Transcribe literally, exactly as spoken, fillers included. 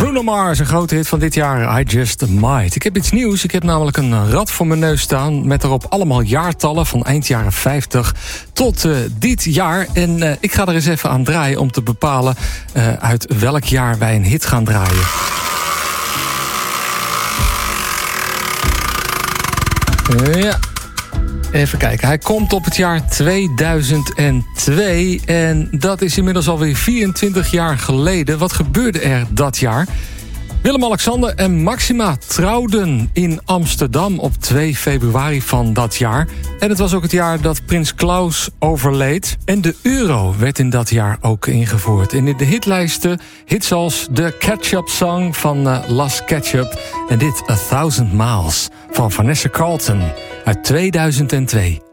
Bruno Mars, een grote hit van dit jaar, I Just Might. Ik heb iets nieuws, ik heb namelijk een rad voor mijn neus staan met erop allemaal jaartallen van eind jaren vijftig tot uh, dit jaar. En uh, ik ga er eens even aan draaien om te bepalen uh, uit welk jaar wij een hit gaan draaien. Ja. Even kijken, hij komt op het jaar tweeduizend twee en dat is inmiddels alweer vierentwintig jaar geleden. Wat gebeurde er dat jaar? Willem-Alexander en Maxima trouwden in Amsterdam op twee februari van dat jaar. En het was ook het jaar dat Prins Klaus overleed. En de euro werd in dat jaar ook ingevoerd. En in de hitlijsten hits als de Ketchup Song van uh, Las Ketchup. En dit A Thousand Miles van Vanessa Carlton uit tweeduizend twee.